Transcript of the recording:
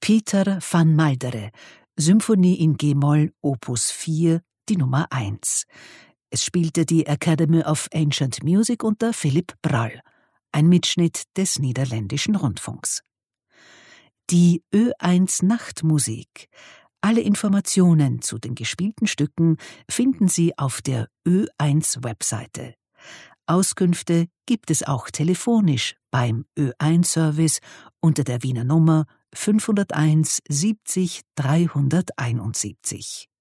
Peter van Maldere, Symphonie in G-Moll, Opus 4, die Nummer 1. Es spielte die Academy of Ancient Music unter Philipp Brall, ein Mitschnitt des Niederländischen Rundfunks. Die Ö1 Nachtmusik. Alle Informationen zu den gespielten Stücken finden Sie auf der Ö1-Webseite. Auskünfte gibt es auch telefonisch beim Ö1-Service unter der Wiener Nummer 501 70 371.